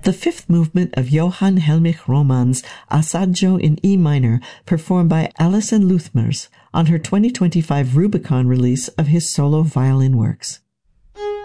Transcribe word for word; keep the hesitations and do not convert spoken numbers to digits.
the fifth movement of Johann Heinrich Roman's Assaggio in E minor, performed by Alison Luthmers on her twenty twenty-five Rubicon release of his solo violin works.